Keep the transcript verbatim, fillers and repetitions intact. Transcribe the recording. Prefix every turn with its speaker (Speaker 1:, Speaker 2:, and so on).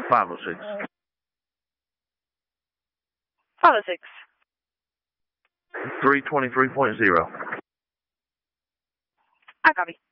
Speaker 1: five oh six.
Speaker 2: five oh six.
Speaker 1: three twenty-three point zero.
Speaker 2: I copy.